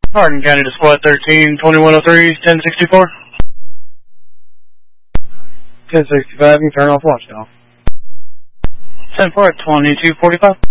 Hardin County to Squad 13, 2103, 1064. 1065, you can turn off watchdog. 10-4 at 2245.